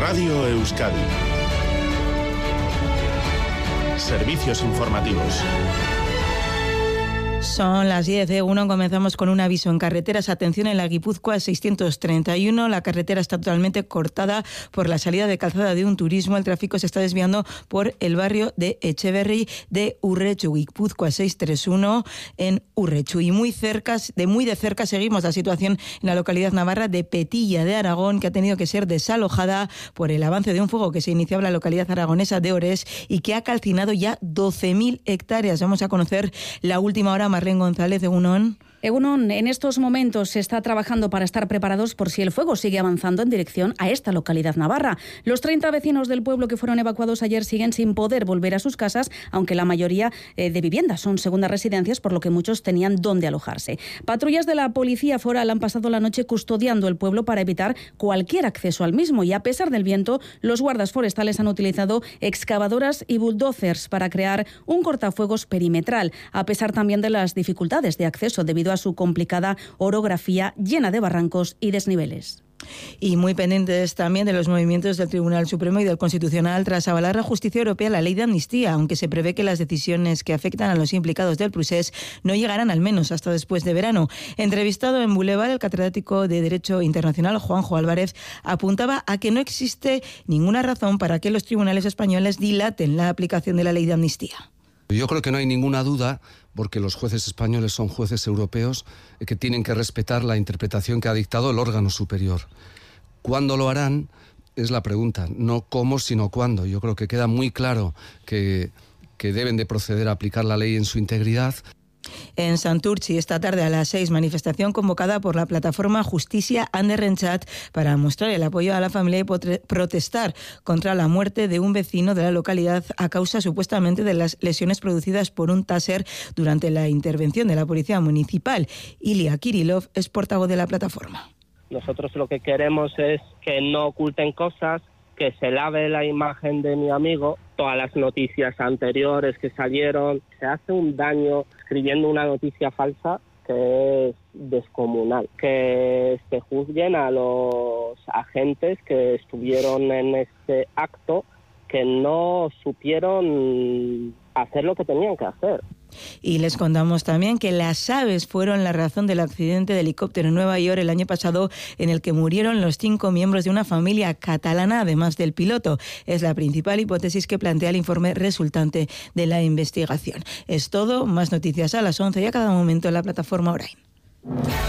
Radio Euskadi. Servicios informativos. Son las 10:01, comenzamos con un aviso en carreteras. Atención, en la Guipúzcoa 631, la carretera está totalmente cortada por la salida de Calzada de un Turismo. El tráfico se está desviando por el barrio de Echeverri de Urretxu. Guipúzcoa 631 en Urretxu. Y muy de cerca seguimos la situación en la localidad navarra de Petilla de Aragón, que ha tenido que ser desalojada por el avance de un fuego que se iniciaba en la localidad aragonesa de Ores y que ha calcinado ya 12.000 hectáreas. Vamos a conocer la última hora. Marlene González, Egunon. Egunon, en estos momentos se está trabajando para estar preparados por si el fuego sigue avanzando en dirección a esta localidad navarra. Los 30 vecinos del pueblo que fueron evacuados ayer siguen sin poder volver a sus casas, aunque la mayoría de viviendas son segundas residencias, por lo que muchos tenían dónde alojarse. Patrullas de la policía foral han pasado la noche custodiando el pueblo para evitar cualquier acceso al mismo y, a pesar del viento, los guardas forestales han utilizado excavadoras y bulldozers para crear un cortafuegos perimetral, a pesar también de las dificultades de acceso debido a su complicada orografía llena de barrancos y desniveles. Y muy pendientes también de los movimientos del Tribunal Supremo y del Constitucional tras avalar la Justicia Europea la ley de amnistía, aunque se prevé que las decisiones que afectan a los implicados del procés no llegarán al menos hasta después de verano. Entrevistado en Boulevard, el catedrático de Derecho Internacional Juanjo Álvarez apuntaba a que no existe ninguna razón para que los tribunales españoles dilaten la aplicación de la ley de amnistía. Yo creo que no hay ninguna duda, porque los jueces españoles son jueces europeos, que tienen que respetar la interpretación que ha dictado el órgano superior. ¿Cuándo lo harán? Es la pregunta. No cómo, sino cuándo. Yo creo que queda muy claro que deben de proceder a aplicar la ley en su integridad. En Santurtzi, esta tarde a las 6, manifestación convocada por la plataforma Justicia Anderrenchat para mostrar el apoyo a la familia y protestar contra la muerte de un vecino de la localidad a causa supuestamente de las lesiones producidas por un taser durante la intervención de la policía municipal. Ilya Kirilov es portavoz de la plataforma. Nosotros lo que queremos es que no oculten cosas, que se lave la imagen de mi amigo. Todas las noticias anteriores que salieron, se hace un daño escribiendo una noticia falsa que es descomunal. Que se juzguen a los agentes que estuvieron en este acto, que no supieron hacer lo que tenían que hacer. Y les contamos también que las aves fueron la razón del accidente de helicóptero en Nueva York el año pasado, en el que murieron los 5 miembros de una familia catalana, además del piloto. Es la principal hipótesis que plantea el informe resultante de la investigación. Es todo, más noticias a las 11 y a cada momento en la plataforma Orain.